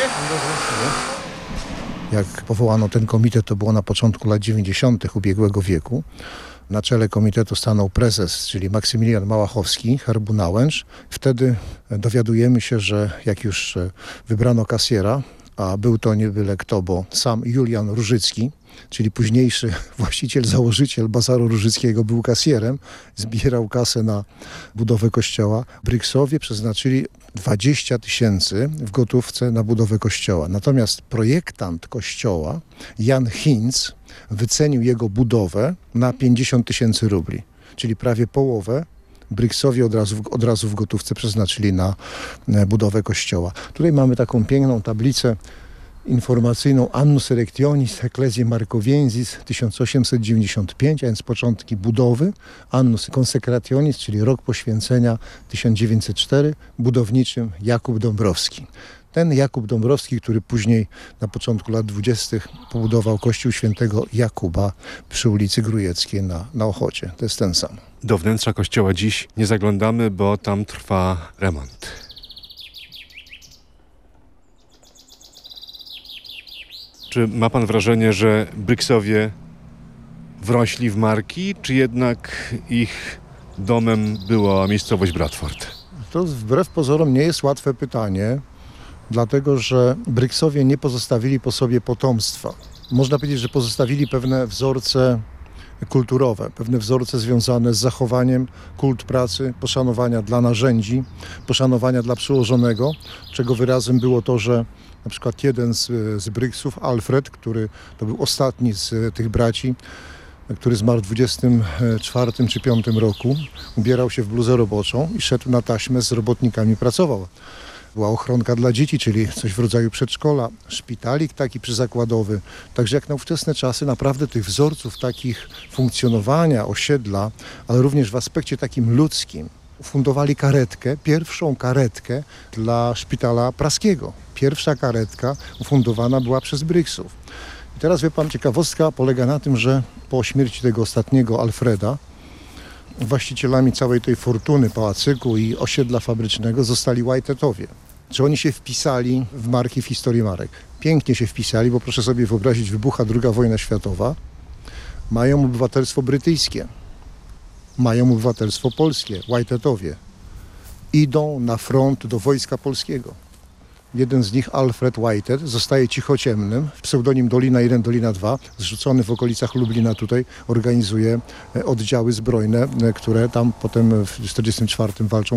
Jak powołano ten komitet, to było na początku lat 90. ubiegłego wieku. Na czele komitetu stanął prezes, czyli Maksymilian Małachowski, Herbunałęcz. Wtedy dowiadujemy się, że jak już wybrano kasjera, a był to nie byle kto, bo sam Julian Różycki, czyli późniejszy właściciel, założyciel Bazaru Różyckiego, był kasjerem, zbierał kasę na budowę kościoła. Bryksowie przeznaczyli 20 000 w gotówce na budowę kościoła. Natomiast projektant kościoła, Jan Hinz, wycenił jego budowę na 50 000 rubli, czyli prawie połowę Bryksowie od razu w gotówce przeznaczyli na budowę kościoła. Tutaj mamy taką piękną tablicę informacyjną Annus Erectionis Ecclesiae Marcoviensis 1895, a więc początki budowy, Annus Consecrationis, czyli rok poświęcenia 1904, budowniczym Jakub Dąbrowski. Ten Jakub Dąbrowski, który później na początku lat 20. pobudował kościół świętego Jakuba przy ulicy Grujeckiej na Ochocie. To jest ten sam. Do wnętrza kościoła dziś nie zaglądamy, bo tam trwa remont. Czy ma pan wrażenie, że Bryksowie wrośli w marki, czy jednak ich domem była miejscowość Bradford? To wbrew pozorom nie jest łatwe pytanie, dlatego że Bryksowie nie pozostawili po sobie potomstwa. Można powiedzieć, że pozostawili pewne wzorce kulturowe, pewne wzorce związane z zachowaniem kult pracy, poszanowania dla narzędzi, poszanowania dla przełożonego, czego wyrazem było to, że na przykład jeden z Bryksów, Alfred, który to był ostatni z tych braci, który zmarł w 24 czy 5 roku, ubierał się w bluzę roboczą i szedł na taśmę z robotnikami, pracował. Była ochronka dla dzieci, czyli coś w rodzaju przedszkola, szpitalik taki przyzakładowy. Także jak na ówczesne czasy naprawdę tych wzorców takich funkcjonowania osiedla, ale również w aspekcie takim ludzkim, ufundowali karetkę, pierwszą karetkę dla szpitala praskiego. Pierwsza karetka ufundowana była przez Bryksów. I teraz wie pan, ciekawostka polega na tym, że po śmierci tego ostatniego Alfreda właścicielami całej tej fortuny pałacyku i osiedla fabrycznego zostali Whiteheadowie. Czy oni się wpisali w marki w historii marek? Pięknie się wpisali, bo proszę sobie wyobrazić, wybucha II wojna światowa. Mają obywatelstwo brytyjskie. Mają obywatelstwo polskie. Whiteheadowie. Idą na front do Wojska Polskiego. Jeden z nich, Alfred Whitehead, zostaje cichociemnym, pseudonim Dolina 1, Dolina 2, zrzucony w okolicach Lublina tutaj, organizuje oddziały zbrojne, które tam potem w 1944 walczą